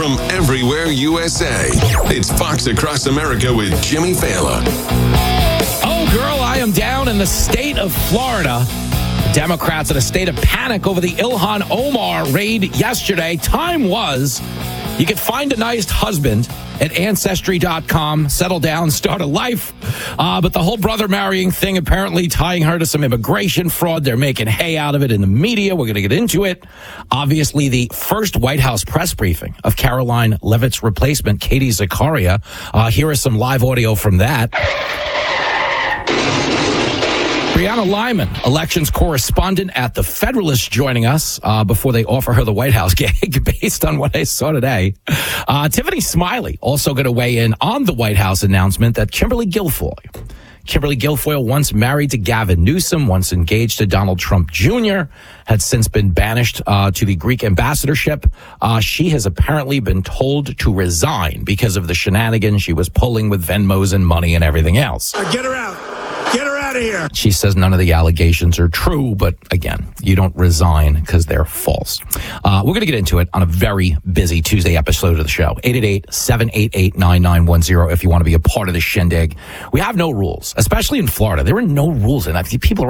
from everywhere USA. It's Fox Across America with Jimmy Fallon. Oh, girl, I am down in the state of Florida. Democrats in a state of panic over the Ilhan Omar raid yesterday. Time was you could find a nice husband at Ancestry.com, settle down, start a life. But the whole brother marrying thing, apparently tying her to some immigration fraud. They're making hay out of it in the media. We're going to get into it. Obviously, the first White House press briefing of Caroline Leavitt's replacement, Katie Zakaria. Here is some live audio from that. Brianna Lyman, elections correspondent at The Federalist, joining us before they offer her the White House gig based on what I saw today. Tiffany Smiley also going to weigh in on the White House announcement that Kimberly Guilfoyle, once married to Gavin Newsom, once engaged to Donald Trump Jr., had since been banished to the Greek ambassadorship. She has apparently been told to resign because of the shenanigans she was pulling with Venmos and money and everything else. Get her out. Get her out of here. She says none of the allegations are true, but again, you don't resign because they're false. We're going to get into it on a very busy Tuesday episode of the show. 888-788-9910 if you want to be a part of the shindig. We have no rules, especially in Florida. There are no rules, and I think people are